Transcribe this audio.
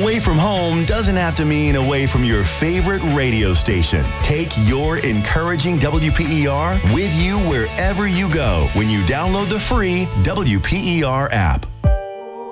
Away from home doesn't have to mean away from your favorite radio station. Take your encouraging WPER with you wherever you go when you download the free WPER app.